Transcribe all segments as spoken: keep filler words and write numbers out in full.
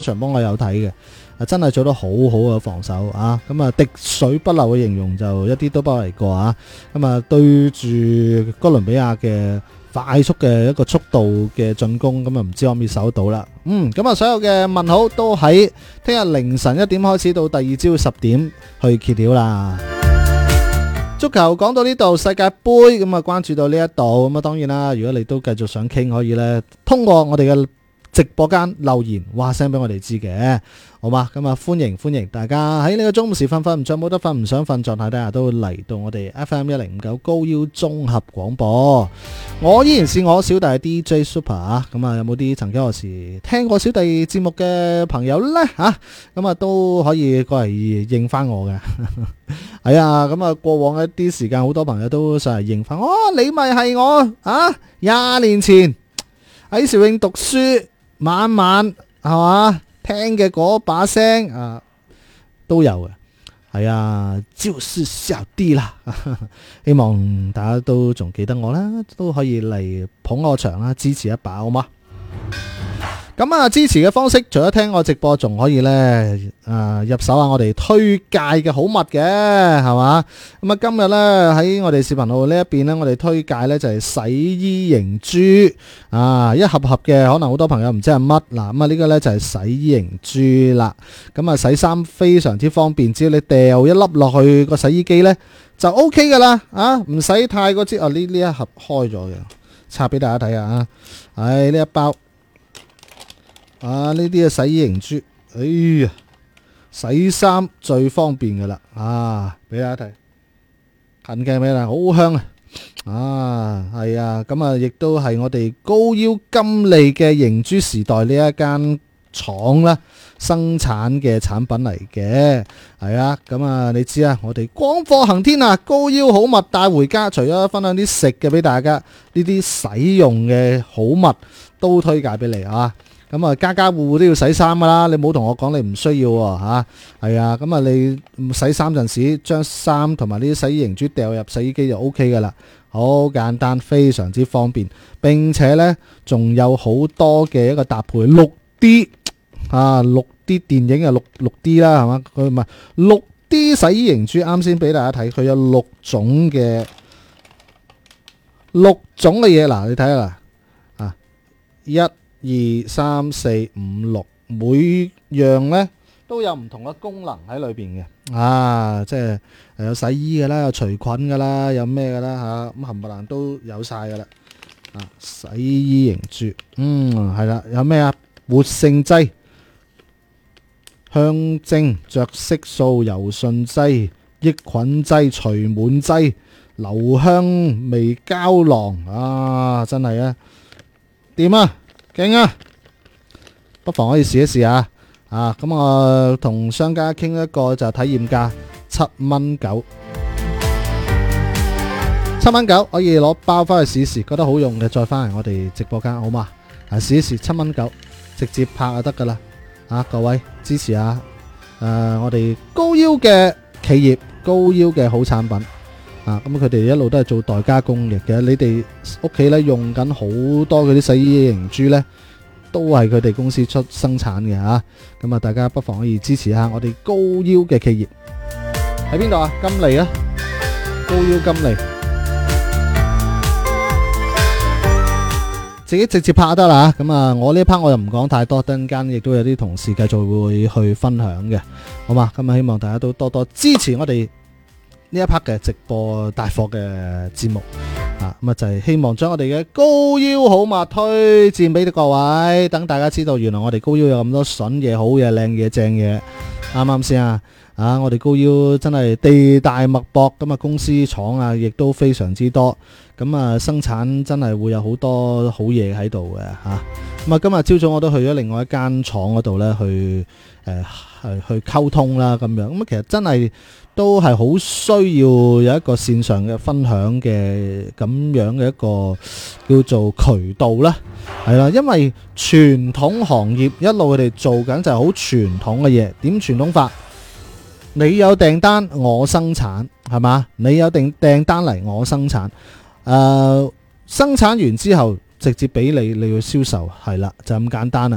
場幫我有睇嘅，啊真係做得好好嘅防守啊！咁啊滴水不漏嘅形容就一啲都不為過啊！咁啊對住哥倫比亞嘅快速嘅一個速度嘅進攻，咁啊唔知可唔可以守到啦？嗯，咁啊所有嘅問號都喺聽日凌晨一點開始到第二朝十點去揭曉啦。足球講到呢度，世界杯咁啊關注到呢一度，咁啊當然啦，如果你都繼續想傾，可以呢通過我哋嘅直播間留言話聲俾我哋知嘅，好嘛？咁啊歡迎歡迎大家喺呢個中午時分瞓唔着冇得瞓唔想瞓狀態底下都嚟到我哋 F M 一零五九高腰綜合廣播。我依然是我小弟 D J Super 啊，咁啊有冇啲曾經何時聽過小弟節目嘅朋友呢？吓咁啊都可以過嚟認翻我嘅。係啊，咁啊過往一啲時間好多朋友都上嚟認翻，哦你咪係我啊廿年前喺肇慶讀書。晚晚係嘛聽嘅嗰把聲啊都有嘅，係啊，就是小弟啦。希望大家都仲記得我啦，都可以嚟捧我場啦，支持一把好嗎？咁啊，支持嘅方式除咗聽我直播，仲可以呢誒、呃、入手下我哋推介嘅好物嘅，係嘛？咁啊，今日呢，喺我哋視頻號呢一邊呢，我哋推介呢就係洗衣凝珠啊，一盒盒嘅，可能好多朋友唔知係乜嗱，咁啊呢個呢就係洗衣凝珠啦。咁啊洗衫非常之方便，只要你掉一粒落去個洗衣機呢，就 O K 噶啦，啊唔使太過之啊呢呢一盒開咗嘅，拆俾大家睇下啊，唉呢一包。啊！呢啲嘅洗衣凝珠，哎呀，洗衫最方便噶啦，啊，俾大家睇，近鏡俾啦，好香啊！啊，係啊，咁啊，亦都係我哋高腰金利嘅凝珠時代呢一間廠啦，生產嘅產品嚟嘅，係啊，咁啊，你知啊，我哋廣貨行天啊，高腰好物帶回家，除咗分享啲食嘅俾大家，呢啲使用嘅好物都推介俾你啊！咁啊，家家戶戶都要洗衫噶啦，你冇同我講你唔需要喎嚇，係啊，咁啊你洗衫陣時，將衫同埋呢啲洗衣凝珠掉入洗衣機就 O K 噶啦，好簡單，非常之方便，並且呢仲有好多嘅一個搭配，六 D 啊，六 D 電影啊，六六 D 啦，係嘛？佢唔係六 D 洗衣凝珠，啱先俾大家睇，佢有六種嘅六種嘅嘢，嗱你睇下啦，啊一。二三四五六，每樣呢都有唔同嘅功能喺裏邊嘅，啊，即係有洗衣嘅啦，有除菌嘅啦，有咩嘅啦吓，咁冚唪唥都有晒噶啦，啊，洗衣凝珠，嗯，係啦，有咩啊？活性劑、香精、着色素、柔順劑、抑菌劑、除蟎劑、留香味膠囊，啊，真係啊，掂啊！勁啊！不妨可以試一試啊！啊，咁我同商家傾一個就體驗價七蚊九，七蚊九可以攞包翻去試試，覺得好用嘅再翻嚟我哋直播間好嘛？啊，試一試七蚊九，直接拍就得噶啦！啊，各位支持下，誒、呃，我哋高腰嘅企業，高腰嘅好產品啊！咁佢哋一路都係做代加工嘅，其實你哋屋企咧用緊好多嗰啲洗衣凝珠咧，都係佢哋公司出生產嘅吓。咁啊，大家不妨可以支持下我哋高腰嘅企業。喺邊度啊？金利啊，高腰金利，自己直接拍得啦。咁啊，我呢一 part 我又唔講太多，等陣間亦都有啲同事繼續會去分享嘅，好嘛？咁啊，希望大家都多多支持我哋呢一 part 嘅直播帶貨嘅節目啊，咁啊就係希望將我哋嘅高腰好物推薦俾各位，等大家知道原來我哋高腰有咁多筍嘢、好嘢、靚嘢、正嘢，啱啱先啊？啊，我哋高腰真係地大物博，咁啊公司廠啊亦都非常之多，咁啊生產真係會有好多好嘢喺度嘅吓。咁啊今日朝早我都去咗另外一間廠嗰度咧，去誒係去溝通啦咁樣。咁啊其實真係都係好需要有一個線上嘅分享嘅咁樣嘅一個叫做渠道啦，係啦，因為傳統行業一路佢哋做緊就係好傳統嘅嘢，點傳統法？你有訂單我生產，係嘛？你有訂訂單嚟我生產，誒、呃、生產完之後直接俾你，你去銷售，係啦，就咁簡單啦。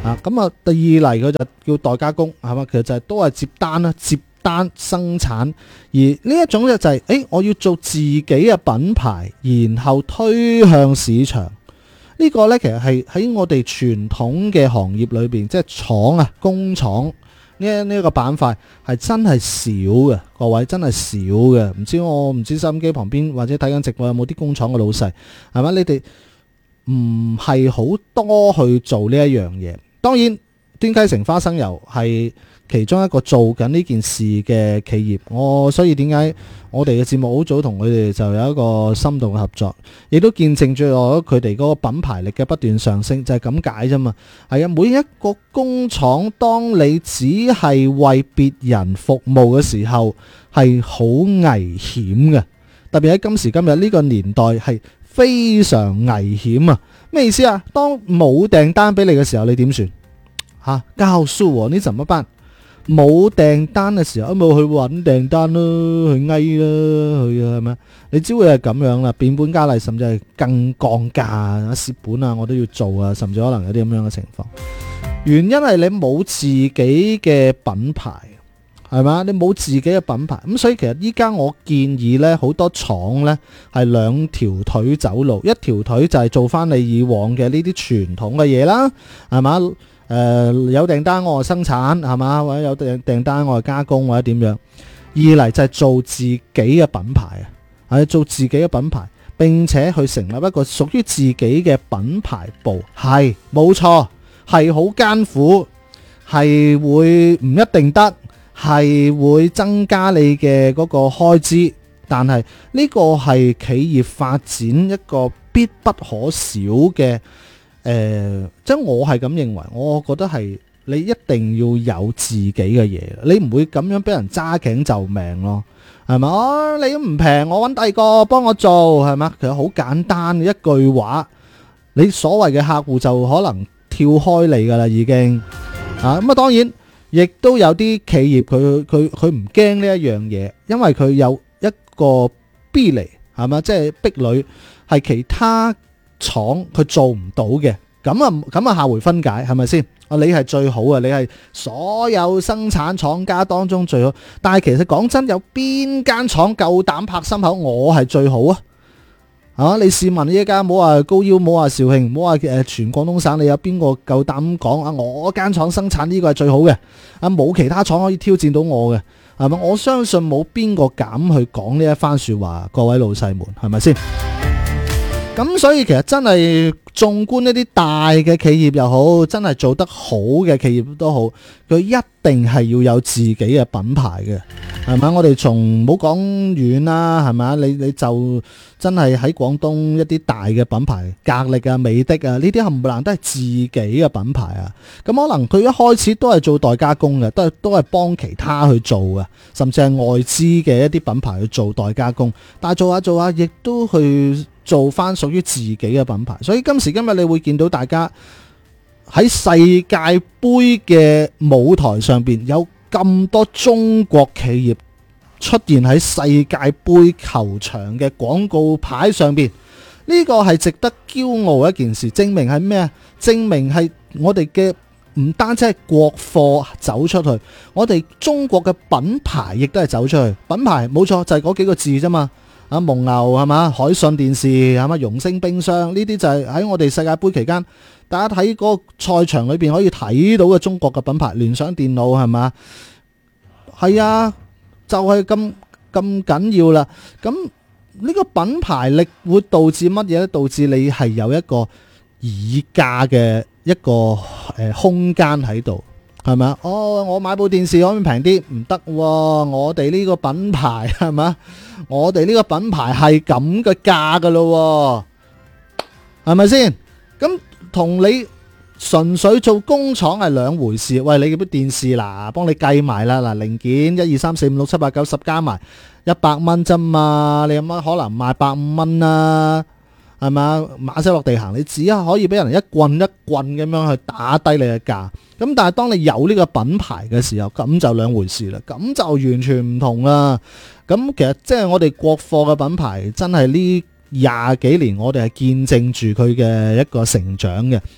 啊。咁啊，第二嚟佢就叫代加工，係嘛？其實就係都係接單啦，接單生產。而呢一種咧就係、是，誒，我要做自己嘅品牌，然後推向市場。呢、這個呢，其實係喺我哋傳統嘅行業裏邊，即係廠啊、工廠呢呢一個板塊係真係少嘅，各位真係少嘅。唔知我唔知收音機旁邊或者睇緊直播有冇啲工廠嘅老細，係嘛？你哋唔係好多去做呢一樣嘢。當然，端溪城花生油係其中一個做緊呢件事嘅企業，我所以點解我哋嘅節目好早同佢哋就有一個深度嘅合作，亦都見證咗佢哋嗰個品牌力嘅不斷上升，就係咁解啫嘛。係啊，每一個工廠，當你只係為別人服務嘅時候，係好危險嘅，特別喺今時今日呢個年代係非常危險啊！咩意思啊？當冇訂單俾你嘅時候，你點算？吓，告訴我你怎麼辦？冇訂單嘅時候，冇去搵訂單咯，去翳啦，去係咪？你只會係咁樣啦，變本加厲，甚至係更降價、蝕本啊！我都要做啊，甚至可能有啲咁樣嘅情況。原因係你冇自己嘅品牌，係嘛？你冇自己嘅品牌，咁所以其實依家我建議呢，好多廠呢係兩條腿走路，一條腿就係做翻你以往嘅呢啲傳統嘅嘢啦，係嘛？誒、呃，有訂單我係生產，係嘛？或者有訂訂單我係加工或者點樣？二嚟就係做自己嘅品牌啊，係做自己嘅品牌，並且去成立一個屬於自己嘅品牌部，係冇錯，係好艱苦，係會唔一定得，係會增加你嘅嗰個開支，但係呢個係企業發展一個必不可少嘅。誒、呃，即係我係咁認為，我覺得係你一定要有自己嘅嘢，你唔會咁樣俾人揸頸就命咯，係咪？哦，你都唔平，我揾第二個幫我做，係嘛？其實好簡單嘅一句話，你所謂嘅客戶就可能跳開你噶啦，已經啊。咁啊，當然亦都有啲企業佢佢佢唔驚呢一樣嘢，因為佢有一個壁壘，係嘛？即係壁壘係其他廠佢做唔到嘅，咁啊咁啊下回分解，係咪先？啊，你係最好啊，你係所有生產廠家當中最好。但係其實講真，有邊間廠夠膽拍心口我係最好啊？啊，你試問依家冇話高腰，冇話肇慶，冇話誒全廣東省，你有邊個夠膽講啊？我間廠生產呢個係最好嘅，啊冇其他廠可以挑戰到我嘅，係咪？我相信冇邊個敢去講呢一番說話，各位老細們，係咪先？咁所以其實真係縱觀一啲大嘅企業又好，真係做得好嘅企業都好，佢一定係要有自己嘅品牌嘅，係咪？我哋從冇講遠啦，係咪？你你就真係喺廣東一啲大嘅品牌，格力啊、美的啊，呢啲冚唪唥都係自己嘅品牌啊。咁可能佢一開始都係做代加工嘅，都係都係幫其他去做嘅，甚至係外資嘅一啲品牌去做代加工，但係做下做下，亦都去做翻屬於自己嘅品牌，所以今時今日你會見到大家喺世界盃嘅舞台上邊有咁多中國企業出現喺世界盃球場嘅廣告牌上邊，呢個係值得驕傲一件事，證明係咩啊？證明係我哋嘅唔單止係國貨走出去，我哋中國嘅品牌亦都係走出去。品牌冇錯，就係嗰幾個字啫嘛。啊，蒙牛係嘛，海信電視係嘛，容星冰箱，呢啲就係喺我哋世界盃期間，大家睇嗰個賽場裏邊可以睇到嘅中國嘅品牌。聯想電腦係嘛，係啊，就係咁咁緊要啦。咁呢個品牌力會導致乜嘢咧？導致你係有一個議價嘅一個誒、呃、空間喺度。係咪啊？哦，我買部電視可唔可以平啲？唔得喎！我哋呢個品牌係咪？我哋呢個品牌係咁嘅價噶咯，係咪先？咁同你純粹做工廠係兩回事。喂，你部電視嗱，幫你計埋啦，嗱，零件一二三四五六七八九十加埋一百蚊啫嘛，你有乜可能賣百五蚊啊？係嘛？馬死落地行，你只係可以俾人一棍一棍咁樣去打低你嘅價。咁但係當你有呢個品牌嘅時候，咁就兩回事啦。咁就完全唔同啦。咁其實即係我哋國貨嘅品牌，真係呢廿幾年我哋係見證住佢嘅一個成長嘅。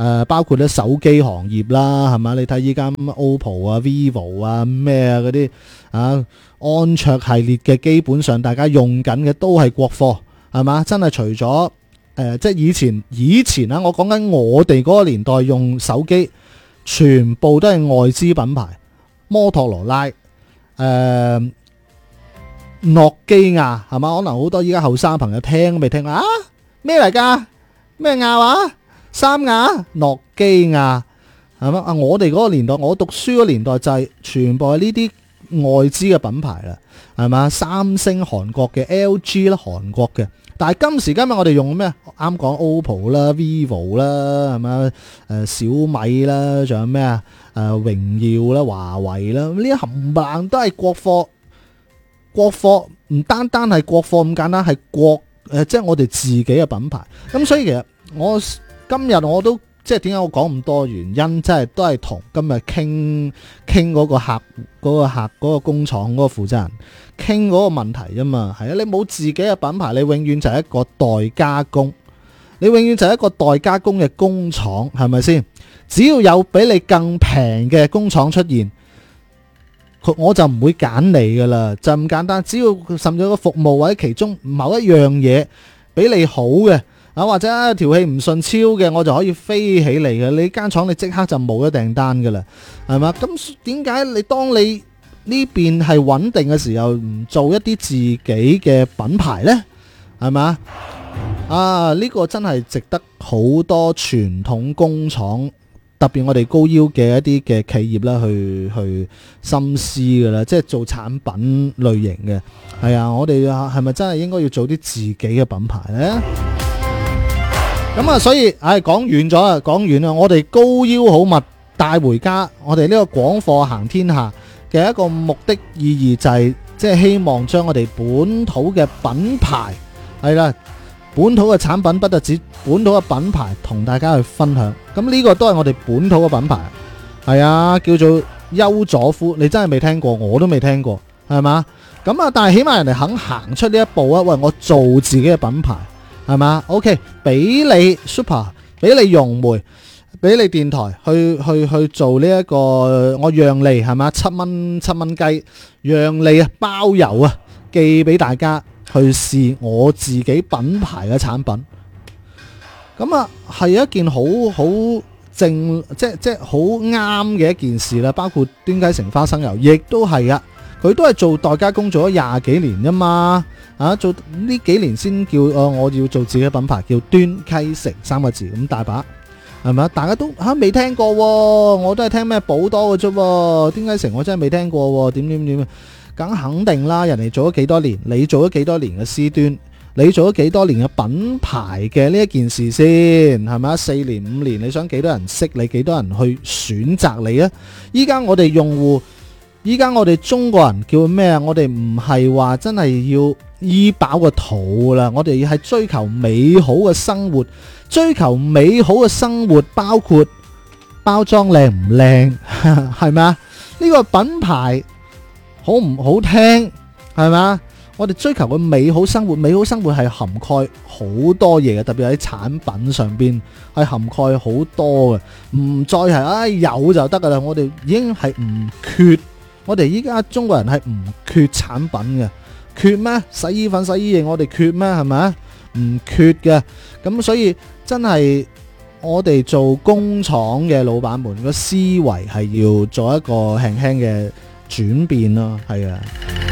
呃、包括咧手機行業啦，係嘛？你睇依家 O P P O 啊、Vivo 啊咩啊嗰啲啊，安卓系列嘅基本上大家用緊嘅都係國貨，係嘛？真係除咗誒、呃，即係以前以前啊，我講緊我哋嗰個年代用手機，全部都係外資品牌，摩托羅拉、誒、呃、諾基亞，係嘛？可能好多依家後生朋友聽都未聽啊，咩嚟㗎？咩亞話？三亞、諾基亞，係嘛？啊，我哋嗰個年代，我讀書嗰個年代就係全部係呢啲外資嘅品牌啦，係嘛？三星韓國嘅 L G 啦，韓國嘅。但係今時今日我哋用咩？啱講 O P P O 啦、Vivo 啦，係嘛？誒小米啦，仲有咩啊？誒榮耀啦、華為啦，呢啲冚唪唥都係國貨。國貨唔單單係國貨咁簡單，係國誒，即係我哋自己嘅品牌。咁所以其實我今日我都即係點解我講咁多原因，即係都係同今日傾傾嗰個客嗰、嗰個客嗰、嗰個工廠嗰個負責人傾嗰個問題啫嘛。係啊，你冇自己嘅品牌，你永遠就係一個代加工，你永遠就係一個代加工嘅工廠，係咪先？只要有比你更平嘅工廠出現，我就唔會揀你噶啦，就咁簡單。只要甚至個服務或者其中某一樣嘢比你好嘅啊，或者條氣唔順超嘅，我就可以飛起嚟嘅。你間廠你即刻就冇咗訂單噶啦，係嘛？咁點解你當你呢邊係穩定嘅時候，唔做一啲自己嘅品牌呢？係嘛？啊，呢個真係值得好多傳統工廠，特別我哋高腰嘅一啲嘅企業啦，去去深思㗎啦，即係做產品類型嘅，係啊，我哋係咪真係應該要做啲自己嘅品牌呢？咁啊，所以唉，講遠咗啊，講遠啦，我哋高腰好物帶回家，我哋呢個廣貨行天下嘅一個目的意義就係，即係希望將我哋本土嘅品牌係啦。本土嘅產品不特止，本土嘅品牌同大家去分享。咁呢個都係我哋本土嘅品牌，係啊，叫做優佐夫。你真係未聽過，我都未聽過，係嘛？咁啊，但係起碼人哋肯行出呢一步啊！喂，我做自己嘅品牌，係嘛 ？OK，俾你 Super，俾你融媒，俾你電台去去去做呢、這、一個，我讓利係嘛？七蚊七蚊雞，讓利啊，包郵啊，寄俾大家。去試我自己品牌嘅產品，咁啊係一件好好正，即係即係好啱嘅一件事啦。包括端雞城花生油，亦都係啊，佢都係做代加工做咗廿幾年啫嘛，啊做呢幾年先叫哦，我要做自己嘅品牌，叫端雞城三個字，咁大把係咪啊？大家都吓未聽過，我都係聽咩寶多嘅啫，端雞城我真係未聽過，點點點。梗肯定啦，人哋做咗幾多年，你做咗幾多年嘅 C 端，你做咗幾多年嘅品牌嘅呢一件事先，係咪啊？四年五年，你想幾多人識你，幾多人去選擇你啊？依家我哋用戶，依家我哋中國人叫咩啊？我哋唔係話真係要醫飽個肚啦，我哋係追求美好嘅生活，追求美好嘅生活包括包裝靚唔靚，係咪啊？呢個品牌好唔好聽係咪？我哋追求個美好生活，美好生活係涵蓋好多嘢嘅，特別喺產品上邊係涵蓋好多嘅，唔再係唉、哎、有就得噶啦。我哋已經係唔缺，我哋依家中國人係唔缺產品嘅，缺咩？洗衣粉、洗衣液我哋缺咩？係咪？唔缺嘅。咁所以真係我哋做工廠嘅老闆們個思維係要做一個輕輕嘅轉變咯，係啊，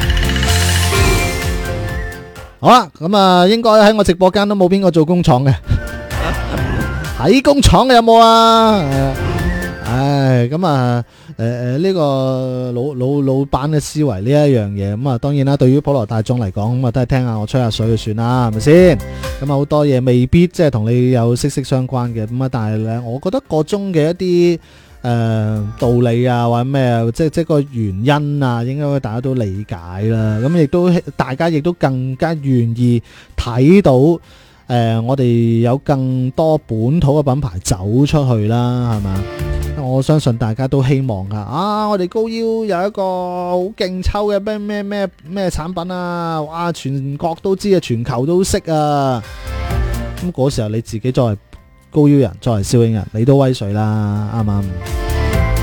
好啦，咁啊，應該喺我直播間都冇邊個做工廠嘅，喺工廠嘅有冇啊？唉，咁啊，誒誒，呢個老老老闆嘅思維呢一樣嘢，咁啊，當然啦，對於普羅大眾嚟講，咁啊，都係聽下我吹下水就算啦，係咪先？咁啊，好多嘢未必即係同你有息息相關嘅，咁啊，但係咧，我覺得個中嘅一啲。誒、呃，道理啊，或者咩啊，即係即係個原因啊，應該大家都理解啦。咁亦都大家亦都更加願意睇到，誒、呃，我哋有更多本土嘅品牌走出去啦，係嘛？我相信大家都希望噶。啊，我哋高腰有一個好勁抽嘅咩咩咩咩產品啊，哇，全國都知啊，全球都識啊。咁嗰時候你自己作為高腰人，作為肇慶人，你都威水啦，啱唔啱？